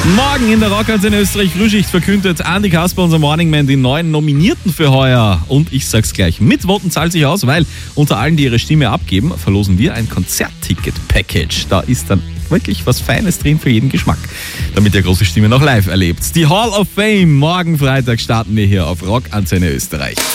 Morgen in der Rockantenne Österreich Frühschicht verkündet Andi Kasper, unser Morningman, die neuen Nominierten für heuer. Und ich sag's gleich, mit Voten zahlt sich aus, weil unter allen, die ihre Stimme abgeben, verlosen wir ein Konzertticket-Package. Da ist dann wirklich was Feines drin für jeden Geschmack, damit ihr große Stimme noch live erlebt. Die Hall of Fame, morgen Freitag starten wir hier auf Rockantenne Österreich.